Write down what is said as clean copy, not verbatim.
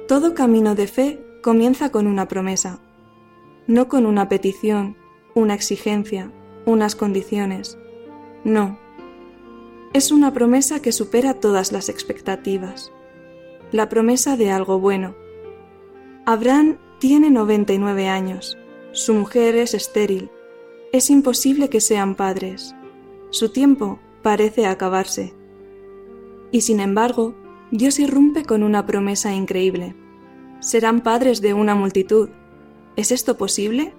Todo camino de fe comienza con una promesa, no con una petición, una exigencia, unas condiciones. No. Es una promesa que supera todas las expectativas. La promesa de algo bueno. Abraham tiene 99 años. Su mujer es estéril. Es imposible que sean padres. Su tiempo parece acabarse. Y sin embargo, Dios irrumpe con una promesa increíble. Serán padres de una multitud. ¿Es esto posible?